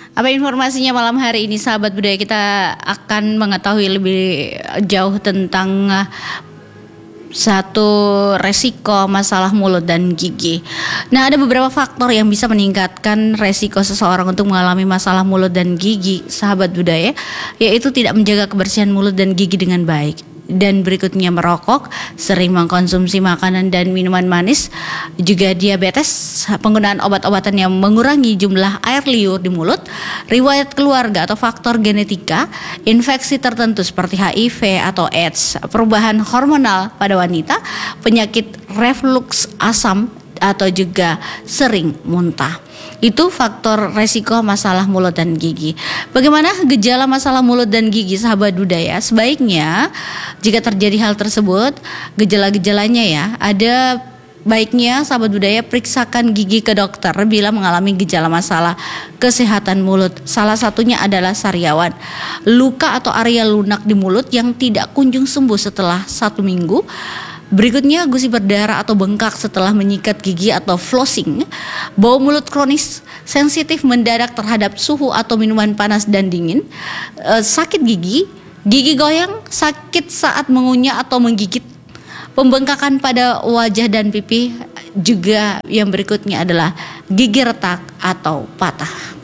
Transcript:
Apa informasinya malam hari ini sahabat budaya? Kita akan mengetahui lebih jauh tentang satu resiko masalah mulut dan gigi. Nah, ada beberapa faktor yang bisa meningkatkan resiko seseorang untuk mengalami masalah mulut dan gigi, sahabat budaya, yaitu tidak menjaga kebersihan mulut dan gigi dengan baik. Dan berikutnya merokok, sering mengkonsumsi makanan dan minuman manis, juga diabetes, penggunaan obat-obatan yang mengurangi jumlah air liur di mulut, riwayat keluarga atau faktor genetika, infeksi tertentu seperti HIV atau AIDS, perubahan hormonal pada wanita, penyakit reflux asam atau juga sering muntah. Itu faktor resiko masalah mulut dan gigi. Bagaimana gejala masalah mulut dan gigi, sahabat budaya? Sebaiknya jika terjadi hal tersebut, gejala-gejalanya ya, ada baiknya sahabat budaya periksakan gigi ke dokter bila mengalami gejala masalah kesehatan mulut. Salah satunya adalah sariawan, luka atau area lunak di mulut yang tidak kunjung sembuh setelah 1 minggu. Berikutnya gusi berdarah atau bengkak setelah menyikat gigi atau flossing, bau mulut kronis, sensitif mendadak terhadap suhu atau minuman panas dan dingin, sakit gigi, gigi goyang, sakit saat mengunyah atau menggigit, pembengkakan pada wajah dan pipi. Juga yang berikutnya adalah gigi retak atau patah.